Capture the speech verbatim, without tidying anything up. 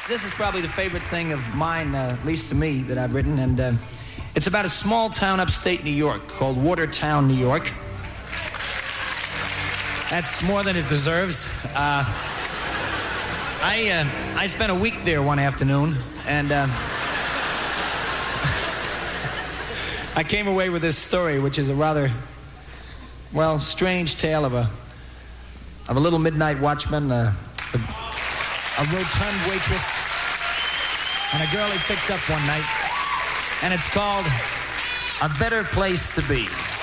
This is probably the favorite thing of mine, uh, at least to me, that I've written, and uh, it's about a small town upstate New York called Watertown, New York. That's more than it deserves. Uh, I uh, I spent a week there one afternoon, and uh, I came away with this story, which is a rather, well, strange tale of a of a little midnight watchman, uh, a, a rotund waitress, and a girl he picks up one night, and it's called A Better Place to Be.